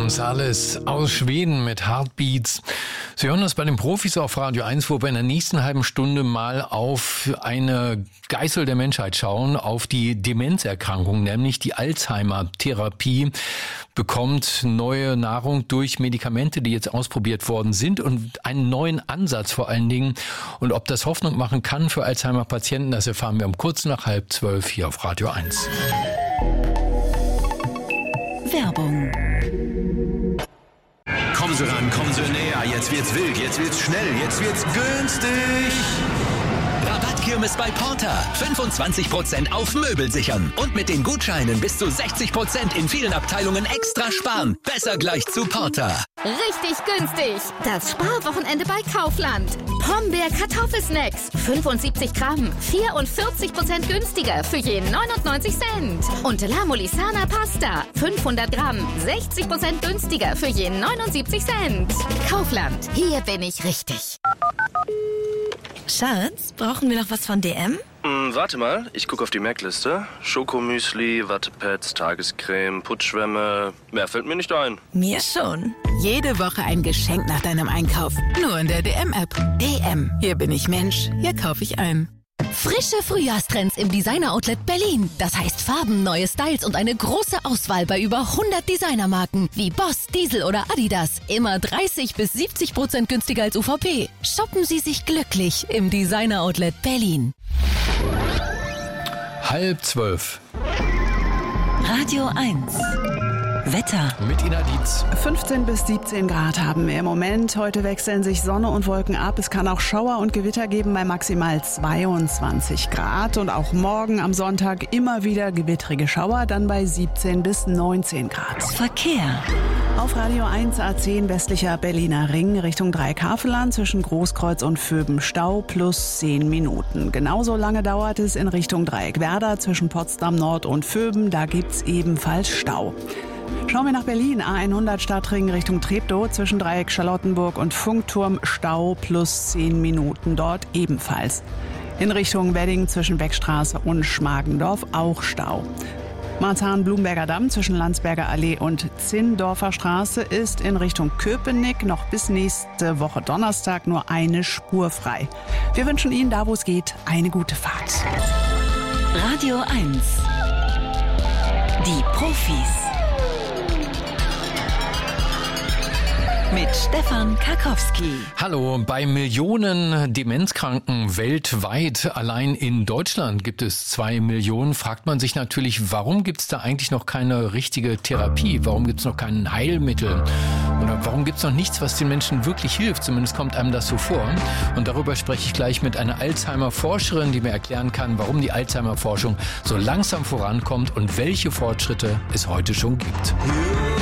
Gonzales aus Schweden mit Heartbeats. Sie hören das bei den Profis auf Radio 1, wo wir in der nächsten halben Stunde mal auf eine Geißel der Menschheit schauen, auf die Demenzerkrankung, nämlich die Alzheimer-Therapie bekommt neue Nahrung durch Medikamente, die jetzt ausprobiert worden sind und einen neuen Ansatz vor allen Dingen. Und ob das Hoffnung machen kann für Alzheimer-Patienten, das erfahren wir um kurz nach 11:30 hier auf Radio 1. Werbung. Kommen Sie ran, kommen Sie näher, jetzt wird's wild, jetzt wird's schnell, jetzt wird's günstig. Rabattkirmes bei Porter. 25% auf Möbel sichern. Und mit den Gutscheinen bis zu 60% in vielen Abteilungen extra sparen. Besser gleich zu Porter. Richtig günstig. Das Sparwochenende bei Kaufland. Pombeer Kartoffelsnacks. 75 Gramm. 44% günstiger für je 99 Cent. Und La Molisana Pasta. 500 Gramm. 60% günstiger für je 79 Cent. Kaufland. Hier bin ich richtig. Schatz, brauchen wir noch was von DM? Warte mal, ich gucke auf die Merkliste. Schokomüsli, Wattepads, Tagescreme, Putzschwämme. Mehr fällt mir nicht ein. Mir schon. Jede Woche ein Geschenk nach deinem Einkauf. Nur in der DM-App. DM. Hier bin ich Mensch. Hier kaufe ich ein. Frische Frühjahrstrends im Designer-Outlet Berlin. Das heißt Farben, neue Styles und eine große Auswahl bei über 100 Designermarken wie Boss, Diesel oder Adidas. Immer 30-70% günstiger als UVP. Shoppen Sie sich glücklich im Designer-Outlet Berlin. 11:30. Radio 1. Wetter. Mit Ina Dietz. 15 bis 17 Grad haben wir im Moment. Heute wechseln sich Sonne und Wolken ab. Es kann auch Schauer und Gewitter geben bei maximal 22 Grad. Und auch morgen am Sonntag immer wieder gewittrige Schauer, dann bei 17 bis 19 Grad. Verkehr. Auf Radio 1 A10 westlicher Berliner Ring Richtung Dreikafelern zwischen Großkreuz und Vöben Stau plus 10 Minuten. Genauso lange dauert es in Richtung Dreieckwerder zwischen Potsdam Nord und Vöben. Da gibt's ebenfalls Stau. Schauen wir nach Berlin, A100 Stadtring Richtung Treptow, zwischen Dreieck Charlottenburg und Funkturm Stau plus 10 Minuten, dort ebenfalls. In Richtung Wedding zwischen Beckstraße und Schmargendorf auch Stau. Marzahn-Blumberger Damm zwischen Landsberger Allee und Zinndorfer Straße ist in Richtung Köpenick noch bis nächste Woche Donnerstag nur eine Spur frei. Wir wünschen Ihnen, da wo es geht, eine gute Fahrt. Radio 1. Die Profis. Mit Stefan Karkowski. Hallo, bei Millionen Demenzkranken weltweit, allein in Deutschland gibt es 2 Millionen, fragt man sich natürlich, warum gibt es da eigentlich noch keine richtige Therapie? Warum gibt es noch kein Heilmittel? Oder warum gibt es noch nichts, was den Menschen wirklich hilft? Zumindest kommt einem das so vor. Und darüber spreche ich gleich mit einer Alzheimer-Forscherin, die mir erklären kann, warum die Alzheimer-Forschung so langsam vorankommt und welche Fortschritte es heute schon gibt.